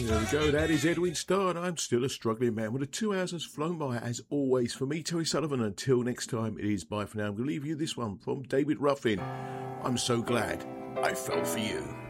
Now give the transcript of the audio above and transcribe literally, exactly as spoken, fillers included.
There we go, that is Edwin Starr, and I'm still a struggling man. Well, the two hours has flown by, as always. For me, Terry Sullivan, until next time, it is bye for now. I'm going to leave you this one from David Ruffin. I'm so glad I fell for you.